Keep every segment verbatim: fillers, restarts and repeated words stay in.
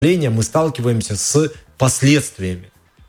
мы сталкиваемся с последствиями.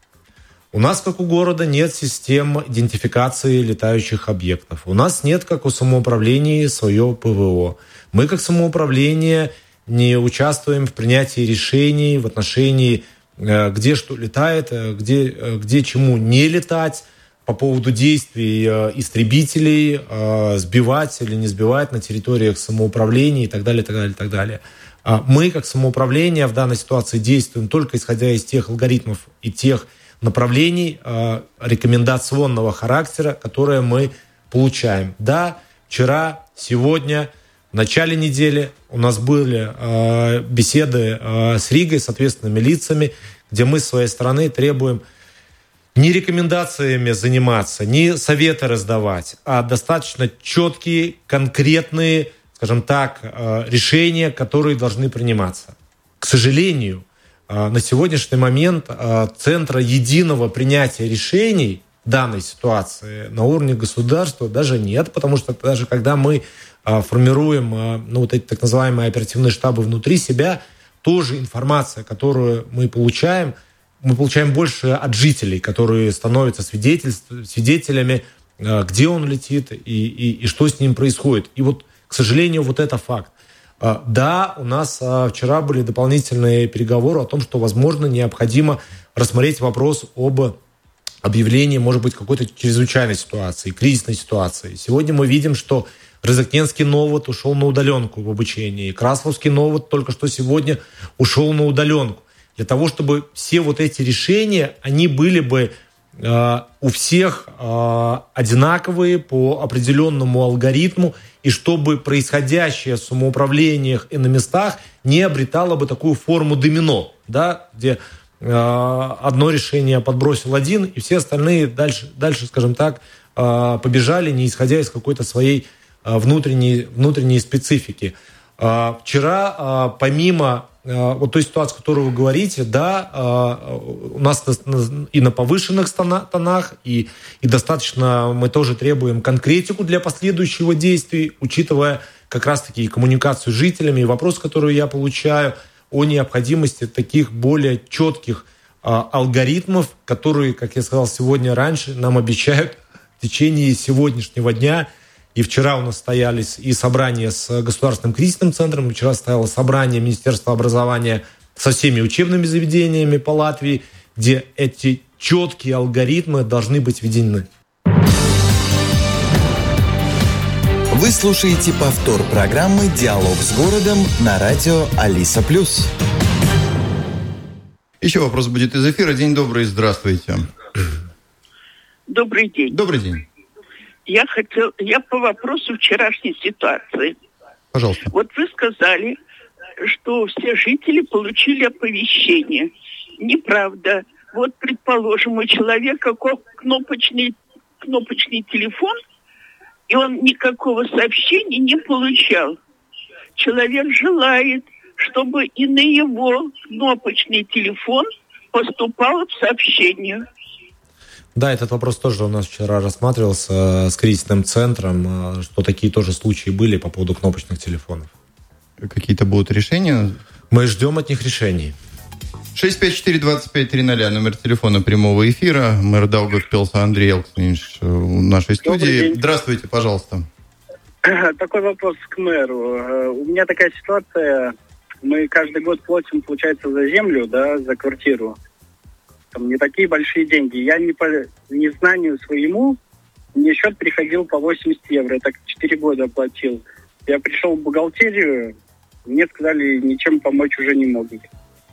У нас, как у города, нет систем идентификации летающих объектов. У нас нет, как у самоуправления, свое ПВО. Мы, как самоуправление, не участвуем в принятии решений в отношении, где что летает, где, где чему не летать, по поводу действий истребителей, сбивать или не сбивать на территориях самоуправления и так далее, так далее, так далее. Мы, как самоуправление, в данной ситуации действуем только исходя из тех алгоритмов и тех направлений э, рекомендационного характера, которые мы получаем. Да, вчера, сегодня, в начале недели у нас были э, беседы э, с Ригой, с ответственными лицами, где мы с своей стороны требуем не рекомендациями заниматься, не советы раздавать, а достаточно четкие, конкретные, скажем так, э, решения, которые должны приниматься. К сожалению, на сегодняшний момент центра единого принятия решений данной ситуации на уровне государства даже нет, потому что даже когда мы формируем ну, вот эти так называемые оперативные штабы внутри себя, тоже информация, которую мы получаем, мы получаем больше от жителей, которые становятся свидетелями, где он летит и, и, и что с ним происходит. И вот, к сожалению, вот это факт. Да, у нас вчера были дополнительные переговоры о том, что, возможно, необходимо рассмотреть вопрос об объявлении, может быть, какой-то чрезвычайной ситуации, кризисной ситуации. Сегодня мы видим, что Рязакненский Новод ушел на удаленку в обучении, Красловский Новод только что сегодня ушел на удаленку. Для того, чтобы все вот эти решения, они были бы э, у всех э, одинаковые по определенному алгоритму, и чтобы происходящее в самоуправлениях и на местах не обретало бы такую форму домино, да, где э, одно решение подбросил один, и все остальные дальше, дальше скажем так, э, побежали, не исходя из какой-то своей э, внутренней, внутренней специфики. Э, вчера, э, помимо э, вот той ситуации, о которой вы говорите, да, э, у нас и на повышенных тонах, и, и достаточно мы тоже требуем конкретику для последующего действия, учитывая как раз-таки и коммуникацию с жителями, и вопросы, которые я получаю о необходимости таких более четких э, алгоритмов, которые, как я сказал сегодня раньше, нам обещают в течение сегодняшнего дня. И вчера у нас состоялись и собрания с Государственным кризисным центром, и вчера состоялось собрание Министерства образования со всеми учебными заведениями по Латвии, где эти четкие алгоритмы должны быть введены. Вы слушаете повтор программы «Диалог с городом» на радио Алиса Плюс. Еще вопрос будет из эфира. День добрый, здравствуйте. Добрый день. Добрый день. Я хотел, я по вопросу вчерашней ситуации. Пожалуйста. Вот вы сказали, что все жители получили оповещение. Неправда. Вот, предположим, у человека кнопочный, кнопочный телефон, и он никакого сообщения не получал. Человек желает, чтобы и на его кнопочный телефон поступало сообщение. Да, этот вопрос тоже у нас вчера рассматривался с кризисным центром, что такие тоже случаи были по поводу кнопочных телефонов. Какие-то будут решения? Мы ждем от них решений. шесть пять четыре двадцать пять тридцать, номер телефона прямого эфира. Мэр Даугавпилса Андрей Элксович в нашей студии. Здравствуйте, пожалуйста. Такой вопрос к мэру. У меня такая ситуация. Мы каждый год платим, получается, за землю, да, за квартиру. Там не такие большие деньги. Я не по незнанию своему, мне счет приходил по восемьдесят евро. Я так четыре года платил. Я пришел в бухгалтерию, мне сказали, ничем помочь уже не могут.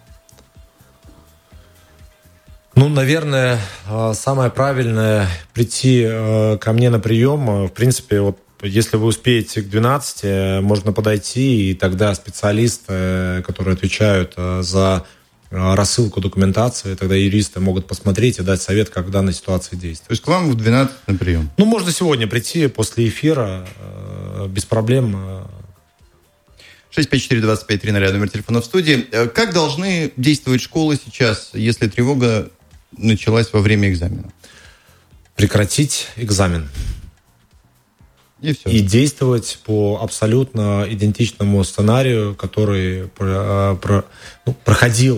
Ну, наверное, самое правильное прийти ко мне на прием. В принципе, вот если вы успеете к двенадцати, можно подойти, и тогда специалисты, которые отвечают за рассылку документации, тогда юристы могут посмотреть и дать совет, как в данной ситуации действовать. То есть к вам в двенадцать на прием? Ну, можно сегодня прийти после эфира, без проблем. шесть пять четыре двадцать пять тридцать, номер телефона в студии. Как должны действовать школы сейчас, если тревога началась во время экзамена? Прекратить экзамен. И все. И действовать по абсолютно идентичному сценарию, который про, про, ну, проходил